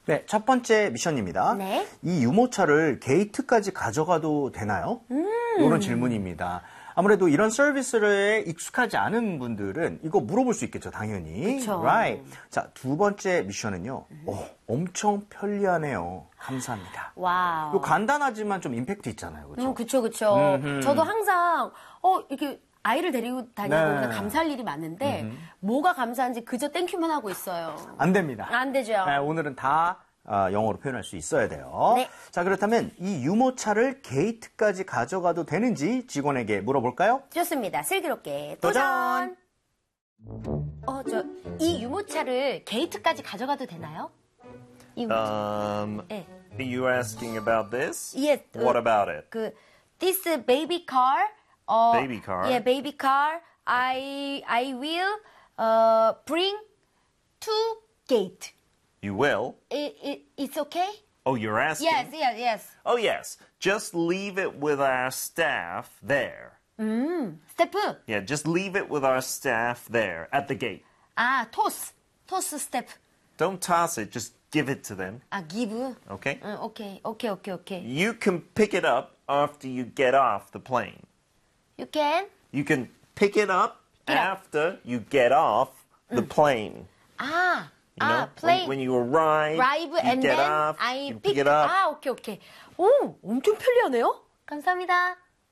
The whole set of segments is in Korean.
네, 첫 번째 미션입니다. 네. 이 유모차를 게이트까지 가져가도 되나요? 이런 질문입니다. 아무래도 이런 서비스에 익숙하지 않은 분들은 이거 물어볼 수 있겠죠, 당연히. 그쵸. Right. 자, 두 번째 미션은요. 엄청 편리하네요. 감사합니다. 와우. 이거 간단하지만 좀 임팩트 있잖아요, 그렇죠? 그쵸. 저도 항상 이렇게 아이를 데리고 다녀보면 감사할 일이 많은데 뭐가 감사한지 그저 땡큐만 하고 있어요. 안 됩니다. 안 되죠. 네, 오늘은 다 영어로 표현할 수 있어야 돼요. 네. 자, 그렇다면 이 유모차를 게이트까지 가져가도 되는지 직원에게 물어볼까요? 좋습니다. 슬기롭게 도전! 이 유모차를 게이트까지 가져가도 되나요? 이 유모차. 네. Are you asking about this? Yes. What about it? This baby car. Baby car? Yeah, baby car. I will bring to gate. You will? It's okay? Oh, you're asking? Yes. Oh, yes. Just leave it with our staff there. 스태프. Yeah, just leave it with our staff there at the gate. 토스 스태프. Don't toss it, just give it to them. give. Okay? 오케이. You can pick it up after you get off the plane. You can? You can pick it up after you get off the plane. You know, plane. when you arrive you and get then off, I you pick pick it up. 오케이. 오, 엄청 편리하네요. 감사합니다.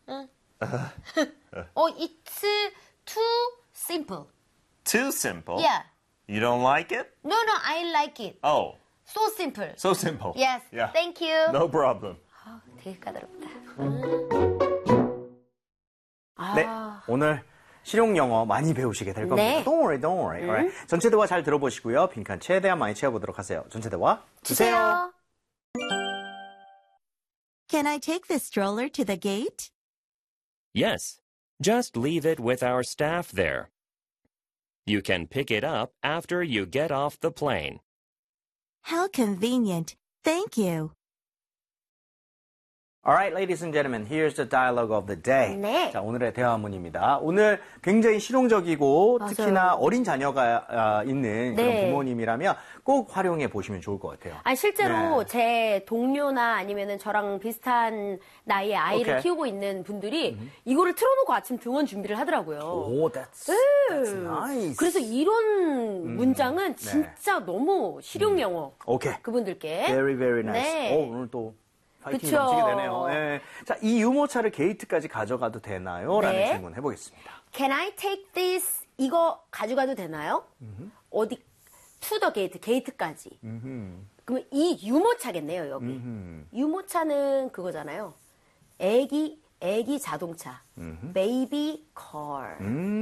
It's too simple. Too simple? Yeah. You don't like it? No, I like it. Oh, So simple. so simple. Yes. Yeah. Thank you. No problem. 되게 까다롭다. 네, 오늘 실용 영어 많이 배우시게 될 겁니다. 네. Don't worry. Alright. 전체 대화 잘 들어보시고요. 빈칸 최대한 많이 채워보도록 하세요. 전체 대화 주세요. Can I take this stroller to the gate? Yes, just leave it with our staff there. You can pick it up after you get off the plane. How convenient. Thank you. Alright, ladies and gentlemen, here's the dialogue of the day. 네. 자, 오늘의 대화문입니다. 오늘 굉장히 실용적이고 맞아요. 특히나 어린 자녀가 있는 그런 네. 부모님이라면 꼭 활용해 보시면 좋을 것 같아요. 실제로 네. 제 동료나 아니면은 저랑 비슷한 나이의 아이를 오케이. 키우고 있는 분들이 이거를 틀어놓고 아침 등원 준비를 하더라고요. 오, that's nice. 그래서 이런 문장은 진짜 너무 실용 영어. 오케이. 그분들께. Very nice. 네. 오늘 또 파이팅이 그쵸. 넘치게 되네요. 네. 자, 이 유모차를 게이트까지 가져가도 되나요? 라는 네. 질문 해보겠습니다. Can I take this? 이거 가져가도 되나요? 어디? To the gate, 게이트까지. 그러면 이 유모차겠네요, 여기. 유모차는 그거잖아요. 애기 자동차. Baby car.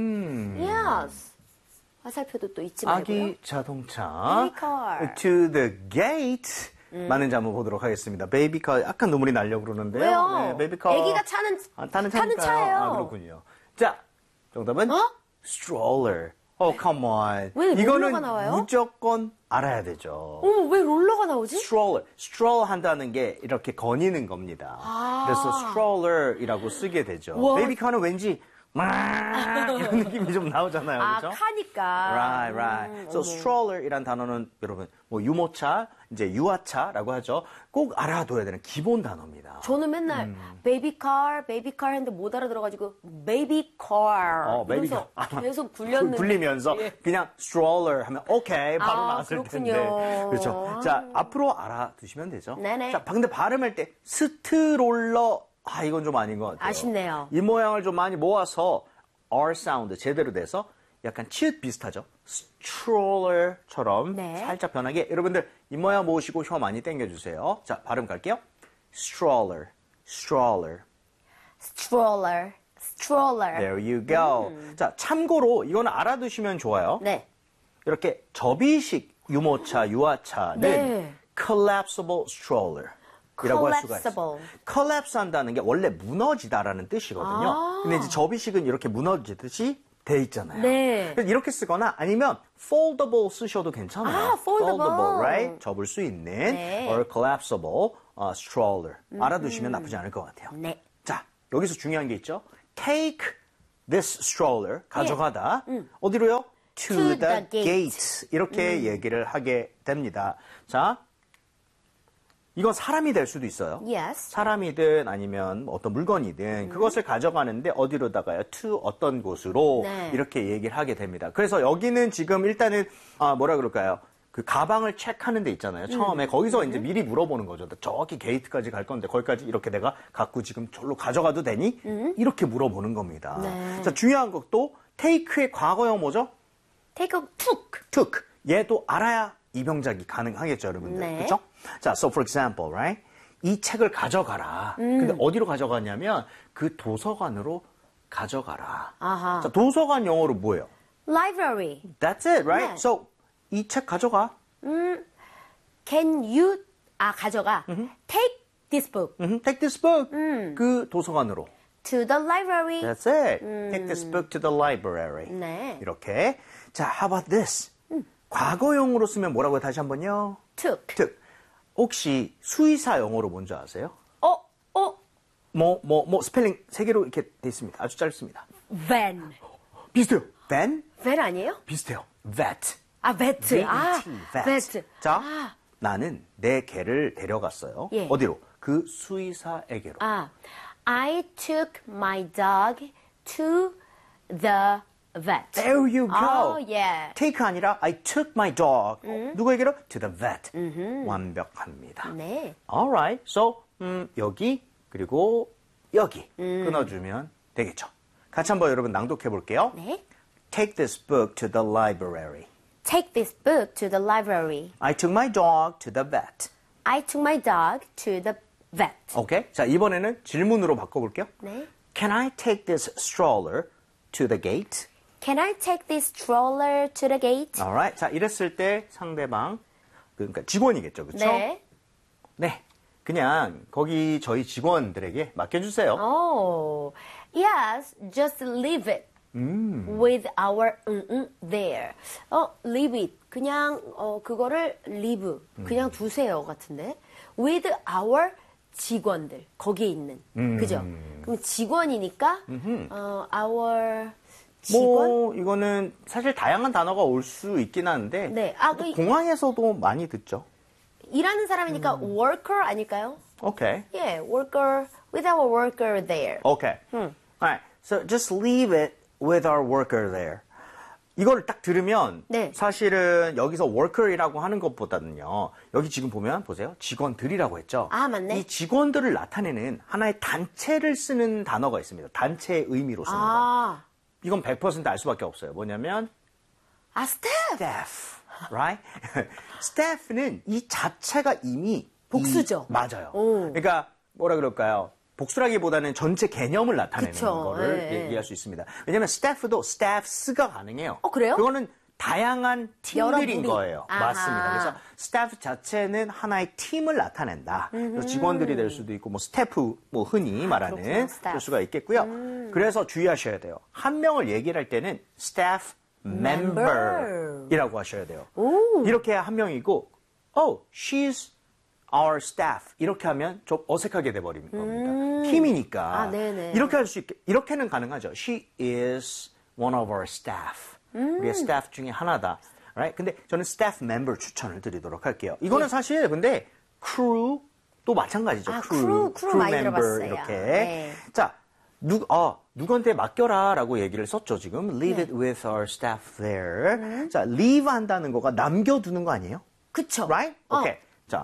Yes. 화살표도 또 잊지 말고요. 아기 자동차. Baby car. To the gate. 많은지 한번 보도록 하겠습니다. 베이비카 약간 눈물이 나려고 그러는데요. 왜요? 네, 베이비카. 애기가 타는 차예요. 그렇군요. 자, 정답은 stroller. come on. 왜 이거는 롤러가 나와요? 무조건 알아야 되죠. 왜 롤러가 나오지? stroll 한다는 게 이렇게 거니는 겁니다. 그래서 stroller이라고 쓰게 되죠. 우와. 베이비카는 왠지 이런 느낌이 좀 나오잖아요. 그렇죠? 카니까. Right. So stroller이란 단어는 여러분 뭐 유모차, 이제 유아차라고 하죠. 꼭 알아둬야 되는 기본 단어입니다. 저는 맨날 베이비카 했는데 못 알아들어가지고 베이비카 베이비카. 계속 굴렸는데 굴리면서 그냥 stroller 하면 오케이 바로 나왔을 그렇군요. 텐데. 그렇죠. 자, 앞으로 알아두시면 되죠. 네네. 자, 근데 발음할 때 스트롤러 이건 좀 아닌 것 같아요. 아쉽네요. 이 모양을 좀 많이 모아서 R 사운드 제대로 돼서 약간 치읓 비슷하죠. stroller처럼 네. 살짝 변하게 여러분들 이 모양 모으시고 혀 많이 당겨주세요. 자, 발음 갈게요. stroller. There you go. 자, 참고로 이거는 알아두시면 좋아요. 네. 이렇게 접이식 유모차, 유아차는 네. collapsible stroller. 이라고 할 수가 있어요. collapsible. collapse 한다는 게 원래 무너지다라는 뜻이거든요. 근데 이제 접이식은 이렇게 무너지듯이 돼 있잖아요. 네. 그래서 이렇게 쓰거나 아니면 foldable 쓰셔도 괜찮아요. foldable. right? 접을 수 있는 네. or collapsible stroller. 알아두시면 나쁘지 않을 것 같아요. 네. 자, 여기서 중요한 게 있죠. take this stroller, 가져가다. 어디로요? To the gate. 이렇게 얘기를 하게 됩니다. 자, 이건 사람이 될 수도 있어요. Yes. 사람이든 아니면 어떤 물건이든 그것을 가져가는데 어디로다가요? to 어떤 곳으로 네. 이렇게 얘기를 하게 됩니다. 그래서 여기는 지금 일단은 뭐라 그럴까요? 그 가방을 체크하는 데 있잖아요. 처음에 거기서 이제 미리 물어보는 거죠. 저기 게이트까지 갈 건데 거기까지 이렇게 내가 갖고 지금 저로 가져가도 되니? 이렇게 물어보는 겁니다. 네. 자, 중요한 것도 take의 과거형 뭐죠? Take a took. took. 얘도 알아야 이병작이 가능하겠죠, 여러분들. 네. 그렇죠? 자, so for example, right? 이 책을 가져가라. 근데 어디로 가져가냐면 그 도서관으로 가져가라. 아하. 자, 도서관 영어로 뭐예요? Library. That's it, right? 네. So 이 책 가져가. Can you 가져가. Take this book Take this book. 그 도서관으로. to the library. That's it. Take this book to the library. 네. 이렇게. 자, how about this? 과거형으로 쓰면 뭐라고요? 다시 한번요. took. took. 혹시 수의사 영어로 뭔지 아세요? 스펠링 세 개로 이렇게 돼 있습니다. 아주 짧습니다. van. 비슷해요. van? van 아니에요? 비슷해요. vet. vet. vet. 자, 나는 내 개를 데려갔어요. 예. 어디로? 그 수의사에게로. I took my dog to the vet. There you go. yeah. take 아니라 I took my dog. 누구에게로? To the vet. 완벽합니다. 네. Alright. So, 여기 그리고 여기 끊어주면 되겠죠. 같이 한번 여러분 낭독해 볼게요. 네. Take this book to the library. Take this book to the library. I took my dog to the vet. I took my dog to the vet. 오케이. 자, 이번에는 질문으로 바꿔볼게요. 네. Can I take this stroller to the gate? Can I take this stroller to the gate? Alright. 자, 이랬을 때 상대방, 그러니까 직원이겠죠. 그렇죠? 네. 네. 그냥 거기 저희 직원들에게 맡겨주세요. Oh, yes, just leave it with our there. Leave it. 그냥 그거를 leave. 그냥 두세요 같은데. With our 직원들 거기에 있는. 그죠? 그럼 직원이니까 our 직원? 이거는 사실 다양한 단어가 올 수 있긴 한데 네. 공항에서도 많이 듣죠. 일하는 사람이니까 worker 아닐까요? 오케이. Yeah, worker with our worker there. Okay. Alright. So just leave it with our worker there. 이거를 딱 들으면 네. 사실은 여기서 worker이라고 하는 것보다는요. 여기 지금 보면 보세요. 직원들이라고 했죠. 아, 맞네. 이 직원들을 나타내는 하나의 단체를 쓰는 단어가 있습니다. 단체의 의미로 쓰는 거. 이건 100% 알 수밖에 없어요. 뭐냐면 staff. staff. Right? staff는 이 자체가 이미 복수죠. 맞아요. 오. 그러니까 뭐라 그럴까요? 복수라기보다는 전체 개념을 나타내는 그쵸. 거를 네. 얘기할 수 있습니다. 왜냐하면 staff도 staffs가 가능해요. 그래요? 그거는 다양한 팀들인 무리. 거예요. 아하. 맞습니다. 그래서 staff 자체는 하나의 팀을 나타낸다. 그래서 직원들이 될 수도 있고, 스태프, 흔히 말하는 그렇구나, staff. 그럴 수가 있겠고요. 그래서 주의하셔야 돼요. 한 명을 얘기를 할 때는 staff member이라고 하셔야 돼요. 이렇게 한 명이고, she's our staff 이렇게 하면 좀 어색하게 돼버리는 겁니다. 팀이니까 네네. 이렇게 할 수 있게 이렇게는 가능하죠. She is one of our staff. 우리의 스태프 중에 하나다. Right? 근데 저는 staff member 추천을 드리도록 할게요. 이거는 사실 근데 crew도 마찬가지죠. crew 많이 들어봤어요. 이렇게. 네. 자, 누구한테 맡겨라라고 얘기를 썼죠, 지금. Leave it with our staff there. 자, leave 한다는 거가 남겨두는 거 아니에요? 그쵸. Right? 오케이. 자,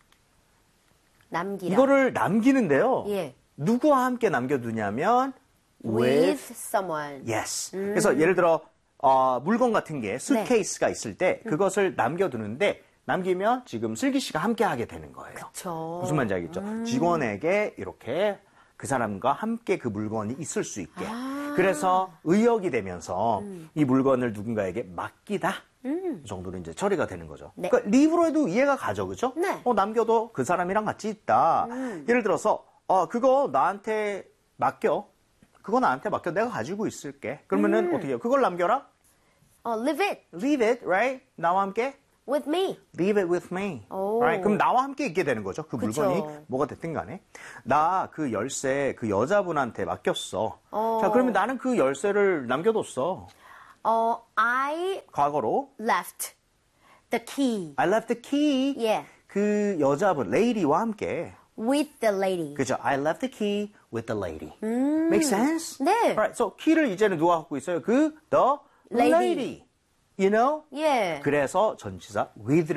남기라. 이거를 남기는데요. 예. 누구와 함께 남겨두냐면 with someone. yes. 그래서 예를 들어 물건 같은 게 수트케이스가 있을 때 그것을 남겨두는데 남기면 지금 슬기 씨가 함께 하게 되는 거예요. 그쵸. 무슨 말인지 알겠죠? 직원에게 이렇게 그 사람과 함께 그 물건이 있을 수 있게. 그래서 의역이 되면서 이 물건을 누군가에게 맡기다. 이 정도로 이제 처리가 되는 거죠. 네. 그러니까 리브로 해도 이해가 가죠, 그죠? 네. 남겨도 그 사람이랑 같이 있다. 예를 들어서 그거 나한테 맡겨. 그거 나한테 맡겨. 내가 가지고 있을게. 그러면은 어떻게 해요? 그걸 남겨라? Leave it Leave it, right? 나와 함께? with me. Leave it with me. 오. Right? 그럼 나와 함께 있게 되는 거죠. 그 그쵸. 물건이 뭐가 됐든 간에. 나 그 열쇠 그 여자분한테 맡겼어. 자, 그러면 나는 그 열쇠를 남겨뒀어. I 과거로. left the key. I left the key. 예. 그 여자분, lady와 함께. With the lady. 그죠? I left the key with the lady. Make sense? 네. Right. So 키를 이제는 누가 갖고 있어요? the Lady. lady. You know? 예. 그래서 전치사 with를